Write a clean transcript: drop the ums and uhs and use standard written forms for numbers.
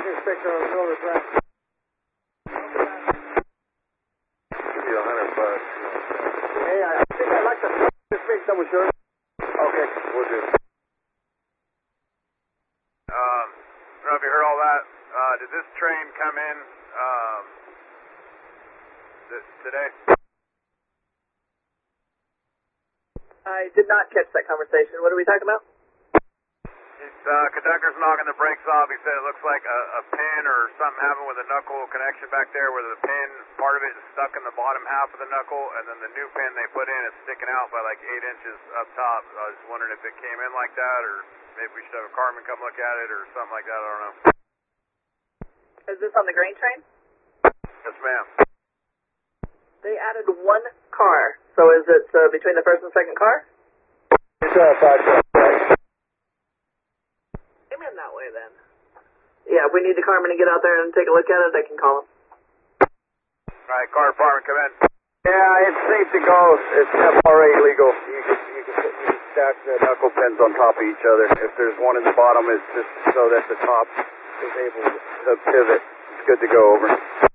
inspector on the middle of the track. Give you $100. Hey, I think I'd like to just make double sure. Okay, we'll do. I don't know if you heard all that. Did this train come in today? I did not catch that conversation. What are we talking about? Conductor's knocking the brakes off. He said it looks like a pin or something happened with the knuckle connection back there where the pin, part of it is stuck in the bottom half of the knuckle, and then the new pin they put in is sticking out by like 8 inches up top. I was wondering if it came in like that, or maybe we should have a carman come look at it or something like that. I don't know. Is this on the grain train? Yes, ma'am. They added one car. So is it between the first and second car? It's 5 Came in that way then. Yeah, if we need the carman to get out there and take a look at it, I can call him. All right, car department, come in. Yeah, it's safe to go. It's FRA legal. You can stack the knuckle pins on top of each other. If there's one in the bottom, it's just so that the top is able to pivot. It's good to go over.